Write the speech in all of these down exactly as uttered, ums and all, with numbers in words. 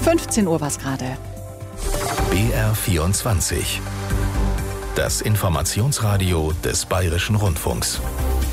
fünfzehn Uhr war es gerade. B R vierundzwanzig. Das Informationsradio des Bayerischen Rundfunks.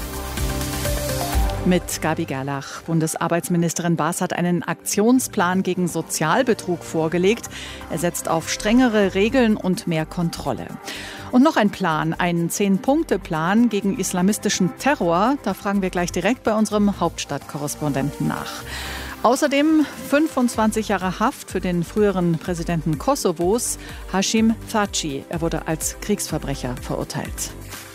Mit Gabi Gerlach. Bundesarbeitsministerin Baas hat einen Aktionsplan gegen Sozialbetrug vorgelegt. Er setzt auf strengere Regeln und mehr Kontrolle. Und noch ein Plan, ein Zehn-Punkte-Plan gegen islamistischen Terror. Da fragen wir gleich direkt bei unserem Hauptstadtkorrespondenten nach. Außerdem fünfundzwanzig Jahre Haft für den früheren Präsidenten Kosovos, Hashim Thaçi. Er wurde als Kriegsverbrecher verurteilt.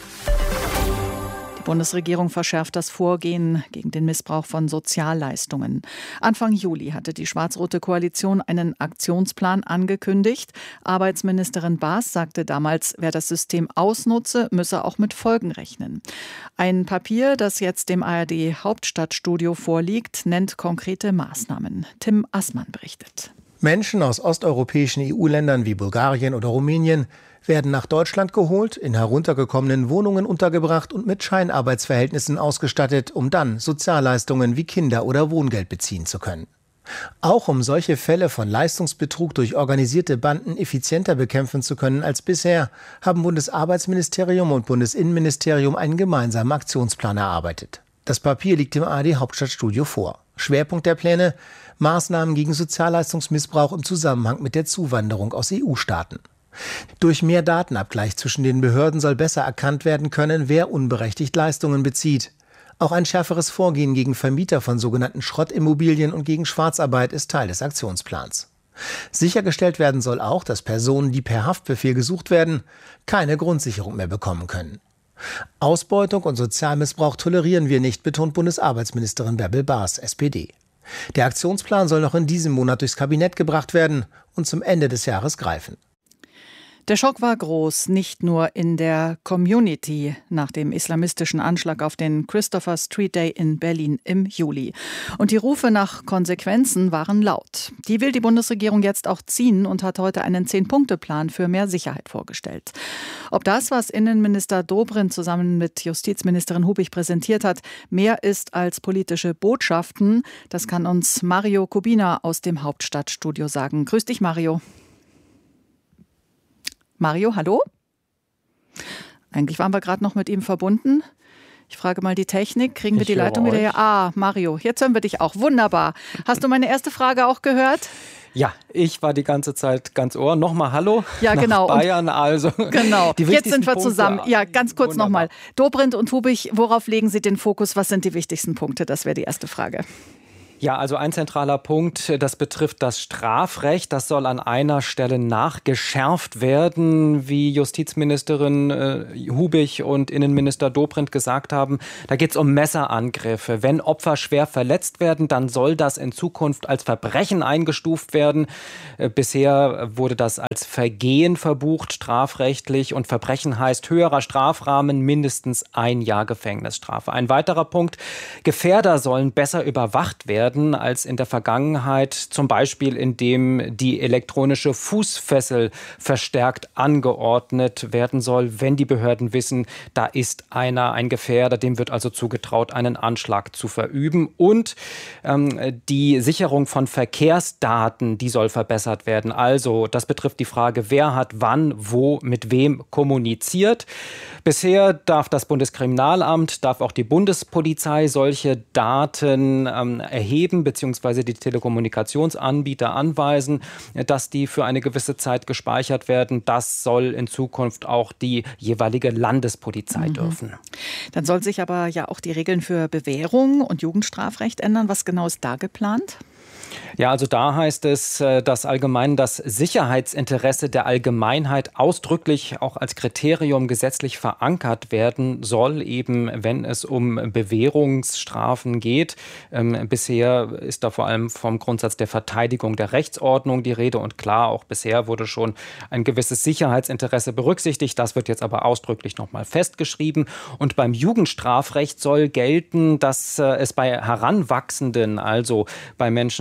Die Bundesregierung verschärft das Vorgehen gegen den Missbrauch von Sozialleistungen. Anfang Juli hatte die schwarz-rote Koalition einen Aktionsplan angekündigt. Arbeitsministerin Baas sagte damals, wer das System ausnutze, müsse auch mit Folgen rechnen. Ein Papier, das jetzt dem A R D-Hauptstadtstudio vorliegt, nennt konkrete Maßnahmen. Tim Assmann berichtet. Menschen aus osteuropäischen E U-Ländern wie Bulgarien oder Rumänien werden nach Deutschland geholt, in heruntergekommenen Wohnungen untergebracht und mit Scheinarbeitsverhältnissen ausgestattet, um dann Sozialleistungen wie Kinder- oder Wohngeld beziehen zu können. Auch um solche Fälle von Leistungsbetrug durch organisierte Banden effizienter bekämpfen zu können als bisher, haben Bundesarbeitsministerium und Bundesinnenministerium einen gemeinsamen Aktionsplan erarbeitet. Das Papier liegt dem A R D-Hauptstadtstudio vor. Schwerpunkt der Pläne: Maßnahmen gegen Sozialleistungsmissbrauch im Zusammenhang mit der Zuwanderung aus E U-Staaten. Durch mehr Datenabgleich zwischen den Behörden soll besser erkannt werden können, wer unberechtigt Leistungen bezieht. Auch ein schärferes Vorgehen gegen Vermieter von sogenannten Schrottimmobilien und gegen Schwarzarbeit ist Teil des Aktionsplans. Sichergestellt werden soll auch, dass Personen, die per Haftbefehl gesucht werden, keine Grundsicherung mehr bekommen können. Ausbeutung und Sozialmissbrauch tolerieren wir nicht, betont Bundesarbeitsministerin Bärbel Baas, S P D. Der Aktionsplan soll noch in diesem Monat durchs Kabinett gebracht werden und zum Ende des Jahres greifen. Der Schock war groß, nicht nur in der Community nach dem islamistischen Anschlag auf den Christopher Street Day in Berlin im Juli. Und die Rufe nach Konsequenzen waren laut. Die will die Bundesregierung jetzt auch ziehen und hat heute einen Zehn-Punkte-Plan für mehr Sicherheit vorgestellt. Ob das, was Innenminister Dobrindt zusammen mit Justizministerin Hubig präsentiert hat, mehr ist als politische Botschaften, das kann uns Mario Kubina aus dem Hauptstadtstudio sagen. Grüß dich, Mario. Mario, hallo? Eigentlich waren wir gerade noch mit ihm verbunden. Ich frage mal die Technik. Kriegen wir ich die Leitung wieder her? Ah, Mario, jetzt hören wir dich auch. Wunderbar. Hast du meine erste Frage auch gehört? Ja, ich war die ganze Zeit ganz ohr. Nochmal Hallo ja, genau. nach Bayern. Also genau, jetzt sind wir Punkte. zusammen. Ja, ganz kurz nochmal. Dobrindt und Hubig, worauf legen Sie den Fokus? Was sind die wichtigsten Punkte? Das wäre die erste Frage. Ja, also ein zentraler Punkt, das betrifft das Strafrecht. Das soll an einer Stelle nachgeschärft werden, wie Justizministerin äh, Hubig und Innenminister Dobrindt gesagt haben. Da geht es um Messerangriffe. Wenn Opfer schwer verletzt werden, dann soll das in Zukunft als Verbrechen eingestuft werden. Äh, bisher wurde das als Vergehen verbucht, strafrechtlich. Und Verbrechen heißt höherer Strafrahmen, mindestens ein Jahr Gefängnisstrafe. Ein weiterer Punkt, Gefährder sollen besser überwacht werden als in der Vergangenheit, zum Beispiel indem die elektronische Fußfessel verstärkt angeordnet werden soll, wenn die Behörden wissen, da ist einer, ein Gefährder, dem wird also zugetraut, einen Anschlag zu verüben. Und ähm, die Sicherung von Verkehrsdaten, die soll verbessert werden. Also das betrifft die Frage, wer hat wann, wo, mit wem kommuniziert. Bisher darf das Bundeskriminalamt, darf auch die Bundespolizei solche Daten ähm, erheben, beziehungsweise die Telekommunikationsanbieter anweisen, dass die für eine gewisse Zeit gespeichert werden. Das soll in Zukunft auch die jeweilige Landespolizei mhm. dürfen. Dann soll sich aber ja auch die Regeln für Bewährung und Jugendstrafrecht ändern. Was genau ist da geplant? Ja, also da heißt es, dass allgemein das Sicherheitsinteresse der Allgemeinheit ausdrücklich auch als Kriterium gesetzlich verankert werden soll, eben wenn es um Bewährungsstrafen geht. Ähm, bisher ist da vor allem vom Grundsatz der Verteidigung der Rechtsordnung die Rede und klar, auch bisher wurde schon ein gewisses Sicherheitsinteresse berücksichtigt. Das wird jetzt aber ausdrücklich nochmal festgeschrieben. Und beim Jugendstrafrecht soll gelten, dass äh, es bei Heranwachsenden, also bei Menschen zwischen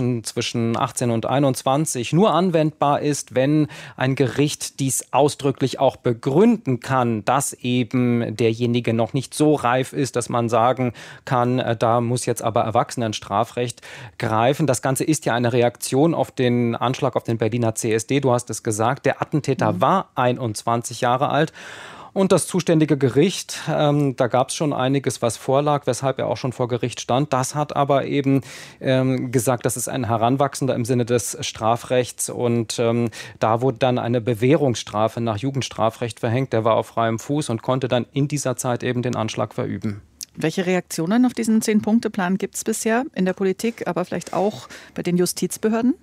zwischen achtzehn und einundzwanzig nur anwendbar ist, wenn ein Gericht dies ausdrücklich auch begründen kann, dass eben derjenige noch nicht so reif ist, dass man sagen kann, da muss jetzt aber Erwachsenenstrafrecht greifen. Das Ganze ist ja eine Reaktion auf den Anschlag auf den Berliner C S D. Du hast es gesagt, der Attentäter mhm. war einundzwanzig Jahre alt. Und das zuständige Gericht, ähm, da gab es schon einiges, was vorlag, weshalb er auch schon vor Gericht stand. Das hat aber eben ähm, gesagt, das ist ein Heranwachsender im Sinne des Strafrechts. Und ähm, da wurde dann eine Bewährungsstrafe nach Jugendstrafrecht verhängt. Der war auf freiem Fuß und konnte dann in dieser Zeit eben den Anschlag verüben. Welche Reaktionen auf diesen Zehn-Punkte-Plan gibt es bisher in der Politik, aber vielleicht auch bei den Justizbehörden?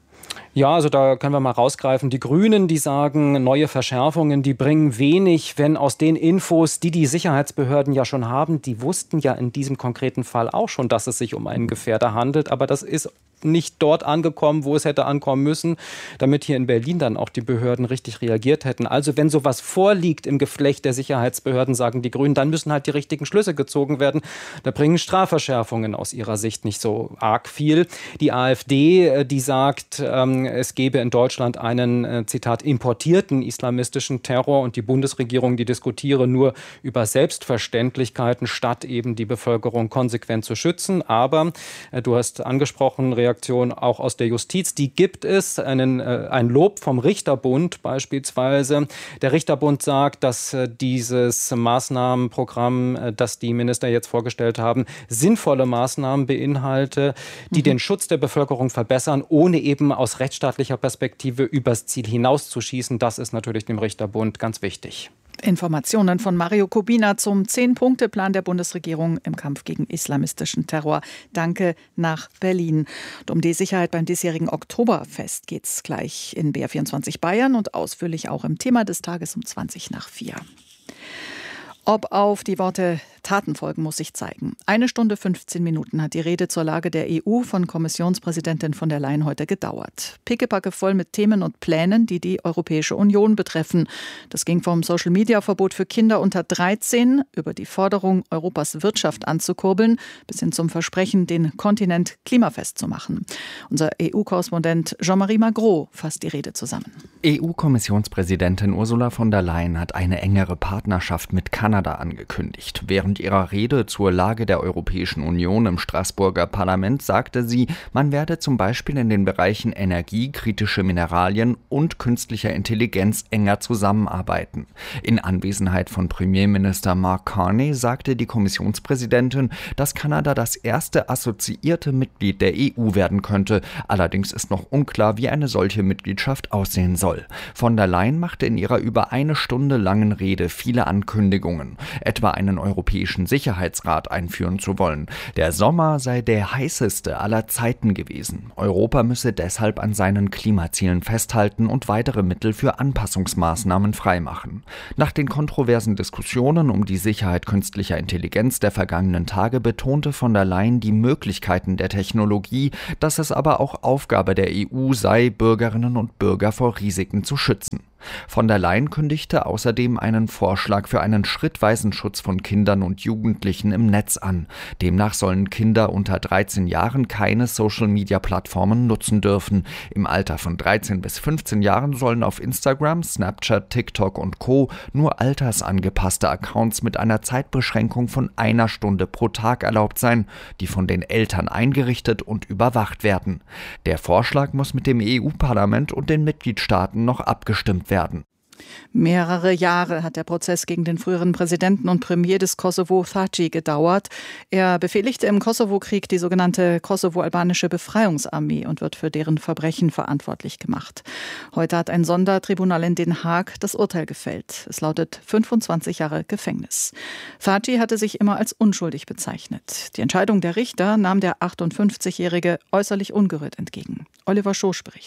Ja, also da können wir mal rausgreifen. Die Grünen, die sagen, neue Verschärfungen, die bringen wenig, wenn aus den Infos, die die Sicherheitsbehörden ja schon haben, die wussten ja in diesem konkreten Fall auch schon, dass es sich um einen Gefährder handelt. Aber das ist nicht dort angekommen, wo es hätte ankommen müssen, damit hier in Berlin dann auch die Behörden richtig reagiert hätten. Also wenn sowas vorliegt im Geflecht der Sicherheitsbehörden, sagen die Grünen, dann müssen halt die richtigen Schlüsse gezogen werden. Da bringen Strafverschärfungen aus ihrer Sicht nicht so arg viel. Die AfD, die sagt, ähm, es gebe in Deutschland einen, äh, Zitat, importierten islamistischen Terror und die Bundesregierung, die diskutiere nur über Selbstverständlichkeiten, statt eben die Bevölkerung konsequent zu schützen. Aber äh, du hast angesprochen, Reaktion auch aus der Justiz, die gibt es. Einen, äh, ein Lob vom Richterbund beispielsweise. Der Richterbund sagt, dass äh, dieses Maßnahmenprogramm, äh, das die Minister jetzt vorgestellt haben, sinnvolle Maßnahmen beinhalte, die mhm. den Schutz der Bevölkerung verbessern, ohne eben aus rechtsstaatlicher Perspektive übers Ziel hinauszuschießen. Das ist natürlich dem Richterbund ganz wichtig. Informationen von Mario Kubina zum Zehn-Punkte-Plan der Bundesregierung im Kampf gegen islamistischen Terror. Danke nach Berlin. Und um die Sicherheit beim diesjährigen Oktoberfest geht es gleich in B R vierundzwanzig Bayern und ausführlich auch im Thema des Tages um zwanzig nach vier. Ob auf die Worte Taten folgen, muss sich zeigen. Eine Stunde fünfzehn Minuten hat die Rede zur Lage der E U von Kommissionspräsidentin von der Leyen heute gedauert. Pickepacke voll mit Themen und Plänen, die die Europäische Union betreffen. Das ging vom Social-Media-Verbot für Kinder unter dreizehn über die Forderung, Europas Wirtschaft anzukurbeln, bis hin zum Versprechen, den Kontinent klimafest zu machen. Unser E U-Korrespondent Jean-Marie Magro fasst die Rede zusammen. E U-Kommissionspräsidentin Ursula von der Leyen hat eine engere Partnerschaft mit Kanada angekündigt. Während ihrer Rede zur Lage der Europäischen Union im Straßburger Parlament sagte sie, man werde zum Beispiel in den Bereichen Energie, kritische Mineralien und künstlicher Intelligenz enger zusammenarbeiten. In Anwesenheit von Premierminister Mark Carney sagte die Kommissionspräsidentin, dass Kanada das erste assoziierte Mitglied der E U werden könnte. Allerdings ist noch unklar, wie eine solche Mitgliedschaft aussehen soll. Von der Leyen machte in ihrer über eine Stunde langen Rede viele Ankündigungen, etwa einen europäischen Sicherheitsrat einführen zu wollen. Der Sommer sei der heißeste aller Zeiten gewesen. Europa müsse deshalb an seinen Klimazielen festhalten und weitere Mittel für Anpassungsmaßnahmen freimachen. Nach den kontroversen Diskussionen um die Sicherheit künstlicher Intelligenz der vergangenen Tage betonte von der Leyen die Möglichkeiten der Technologie, dass es aber auch Aufgabe der E U sei, Bürgerinnen und Bürger vor Risiken zu schützen. Von der Leyen kündigte außerdem einen Vorschlag für einen schrittweisen Schutz von Kindern und Jugendlichen im Netz an. Demnach sollen Kinder unter dreizehn Jahren keine Social-Media-Plattformen nutzen dürfen. Im Alter von dreizehn bis fünfzehn Jahren sollen auf Instagram, Snapchat, TikTok und Co. nur altersangepasste Accounts mit einer Zeitbeschränkung von einer Stunde pro Tag erlaubt sein, die von den Eltern eingerichtet und überwacht werden. Der Vorschlag muss mit dem E U-Parlament und den Mitgliedstaaten noch abgestimmt werden. Werden. Mehrere Jahre hat der Prozess gegen den früheren Präsidenten und Premier des Kosovo, Thaci, gedauert. Er befehligte im Kosovo-Krieg die sogenannte Kosovo-albanische Befreiungsarmee und wird für deren Verbrechen verantwortlich gemacht. Heute hat ein Sondertribunal in Den Haag das Urteil gefällt. Es lautet fünfundzwanzig Jahre Gefängnis. Thaci hatte sich immer als unschuldig bezeichnet. Die Entscheidung der Richter nahm der achtundfünfzigjährige äußerlich ungerührt entgegen. Oliver Schosch berichtet.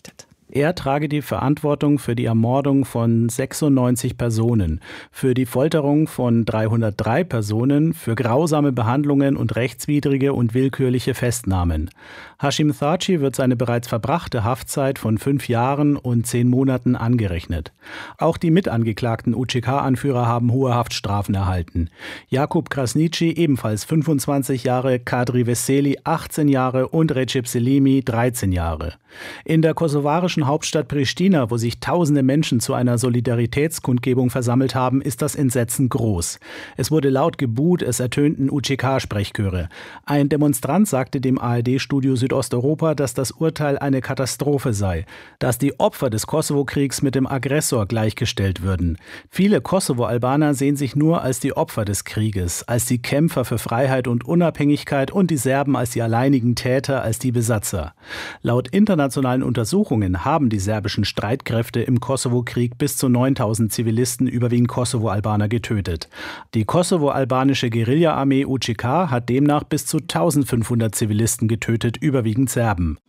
Er trage die Verantwortung für die Ermordung von sechsundneunzig Personen, für die Folterung von dreihundertdrei Personen, für grausame Behandlungen und rechtswidrige und willkürliche Festnahmen. Hashim Thaçi wird seine bereits verbrachte Haftzeit von fünf Jahren und zehn Monaten angerechnet. Auch die mitangeklagten U C K-Anführer haben hohe Haftstrafen erhalten. Jakub Krasniqi ebenfalls fünfundzwanzig Jahre, Kadri Veseli achtzehn Jahre und Recep Selimi dreizehn Jahre. In der kosovarischen Hauptstadt Pristina, wo sich tausende Menschen zu einer Solidaritätskundgebung versammelt haben, ist das Entsetzen groß. Es wurde laut gebuht, es ertönten U C K-Sprechchöre. Ein Demonstrant sagte dem A R D-Studio Südosteuropa, dass das Urteil eine Katastrophe sei, dass die Opfer des Kosovo-Kriegs mit dem Aggressor gleichgestellt würden. Viele Kosovo-Albaner sehen sich nur als die Opfer des Krieges, als die Kämpfer für Freiheit und Unabhängigkeit und die Serben als die alleinigen Täter, als die Besatzer. Laut internationalen Untersuchungen haben die serbischen Streitkräfte im Kosovo-Krieg bis zu neuntausend Zivilisten, überwiegend Kosovo-Albaner, getötet. Die kosovo-albanische Guerilla-Armee U C K hat demnach bis zu eintausendfünfhundert Zivilisten getötet, überwiegend Serben.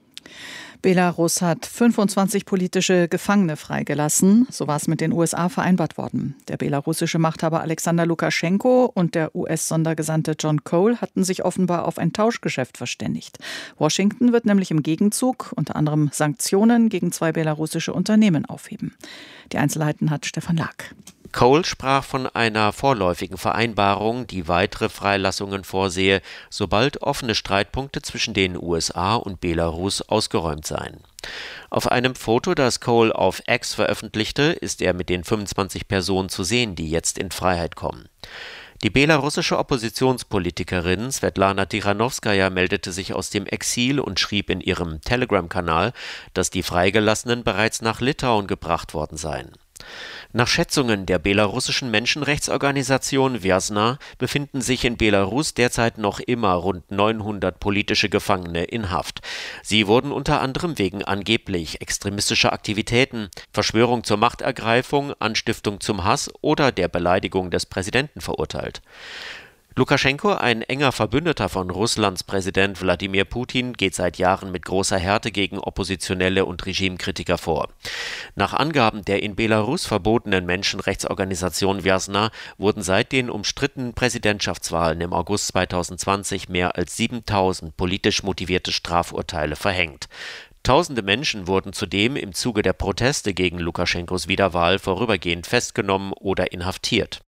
Belarus hat fünfundzwanzig politische Gefangene freigelassen. So war es mit den U S A vereinbart worden. Der belarussische Machthaber Alexander Lukaschenko und der U S-Sondergesandte John Cole hatten sich offenbar auf ein Tauschgeschäft verständigt. Washington wird nämlich im Gegenzug unter anderem Sanktionen gegen zwei belarussische Unternehmen aufheben. Die Einzelheiten hat Stefan Laak. Cole sprach von einer vorläufigen Vereinbarung, die weitere Freilassungen vorsehe, sobald offene Streitpunkte zwischen den U S A und Belarus ausgeräumt seien. Auf einem Foto, das Cole auf X veröffentlichte, ist er mit den fünfundzwanzig Personen zu sehen, die jetzt in Freiheit kommen. Die belarussische Oppositionspolitikerin Svetlana Tichanowskaja meldete sich aus dem Exil und schrieb in ihrem Telegram-Kanal, dass die Freigelassenen bereits nach Litauen gebracht worden seien. Nach Schätzungen der belarussischen Menschenrechtsorganisation Vjasna befinden sich in Belarus derzeit noch immer rund neunhundert politische Gefangene in Haft. Sie wurden unter anderem wegen angeblich extremistischer Aktivitäten, Verschwörung zur Machtergreifung, Anstiftung zum Hass oder der Beleidigung des Präsidenten verurteilt. Lukaschenko, ein enger Verbündeter von Russlands Präsident Wladimir Putin, geht seit Jahren mit großer Härte gegen Oppositionelle und Regimekritiker vor. Nach Angaben der in Belarus verbotenen Menschenrechtsorganisation Vjasna wurden seit den umstrittenen Präsidentschaftswahlen im August zweitausendzwanzig mehr als siebentausend politisch motivierte Strafurteile verhängt. Tausende Menschen wurden zudem im Zuge der Proteste gegen Lukaschenkos Wiederwahl vorübergehend festgenommen oder inhaftiert.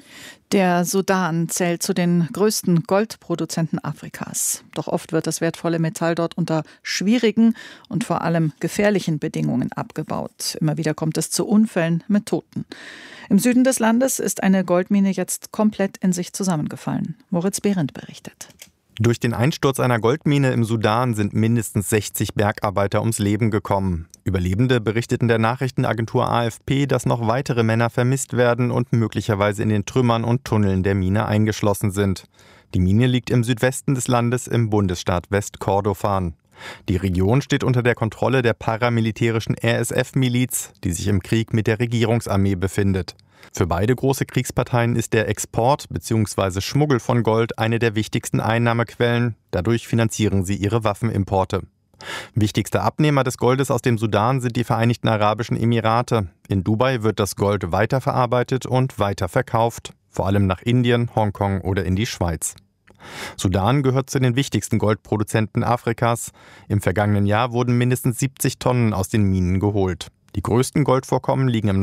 Der Sudan zählt zu den größten Goldproduzenten Afrikas. Doch oft wird das wertvolle Metall dort unter schwierigen und vor allem gefährlichen Bedingungen abgebaut. Immer wieder kommt es zu Unfällen mit Toten. Im Süden des Landes ist eine Goldmine jetzt komplett in sich zusammengefallen. Moritz Behrendt berichtet. Durch den Einsturz einer Goldmine im Sudan sind mindestens sechzig Bergarbeiter ums Leben gekommen. Überlebende berichteten der Nachrichtenagentur A F P, dass noch weitere Männer vermisst werden und möglicherweise in den Trümmern und Tunneln der Mine eingeschlossen sind. Die Mine liegt im Südwesten des Landes im Bundesstaat Westkordofan. Die Region steht unter der Kontrolle der paramilitärischen R S F-Miliz, die sich im Krieg mit der Regierungsarmee befindet. Für beide große Kriegsparteien ist der Export bzw. Schmuggel von Gold eine der wichtigsten Einnahmequellen. Dadurch finanzieren sie ihre Waffenimporte. Wichtigster Abnehmer des Goldes aus dem Sudan sind die Vereinigten Arabischen Emirate. In Dubai wird das Gold weiterverarbeitet und weiterverkauft, vor allem nach Indien, Hongkong oder in die Schweiz. Sudan gehört zu den wichtigsten Goldproduzenten Afrikas. Im vergangenen Jahr wurden mindestens siebzig Tonnen aus den Minen geholt. Die größten Goldvorkommen liegen im